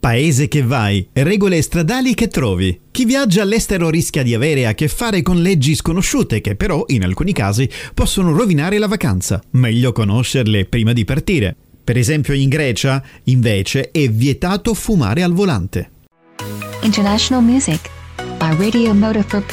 Paese che vai, regole stradali che trovi. Chi viaggia all'estero rischia di avere a che fare con leggi sconosciute che però, in alcuni casi, possono rovinare la vacanza. Meglio conoscerle prima di partire. Per esempio in Grecia, invece, è vietato fumare al volante. International music by Radio Moda for